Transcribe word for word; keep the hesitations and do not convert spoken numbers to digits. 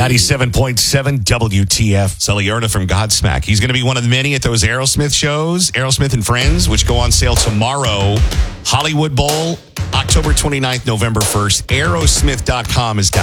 ninety-seven point seven W T F. Sully Erna from Godsmack. He's going to be one of the many at those Aerosmith shows, Aerosmith and Friends, which go on sale tomorrow. Hollywood Bowl, October twenty-ninth, November first. Aerosmith dot com is down.